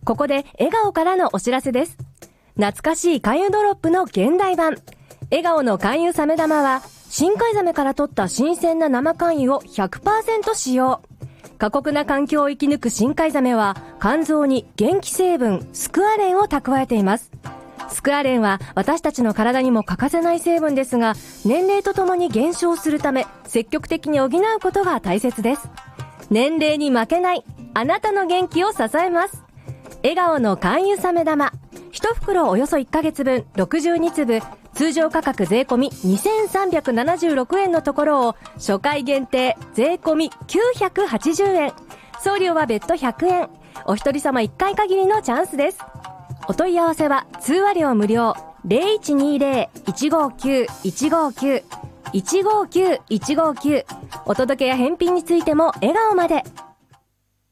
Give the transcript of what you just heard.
ここで笑顔からのお知らせです。懐かしい勧誘ドロップの現代版。笑顔の勧誘サメ玉は、深海ザメから取った新鮮な生勧誘を 100% 使用。過酷な環境を生き抜く深海ザメは、肝臓に元気成分スクアレンを蓄えています。スクアレンは私たちの体にも欠かせない成分ですが、年齢とともに減少するため、積極的に補うことが大切です。年齢に負けない、あなたの元気を支えます。笑顔の勧誘サメ玉。1袋およそ1ヶ月分62粒、通常価格税込み2376円のところを、初回限定税込み980円。送料は別途100円。お一人様1回限りのチャンスです。お問い合わせは通話料無料 0120-159-159 159-159。お届けや返品についても笑顔まで。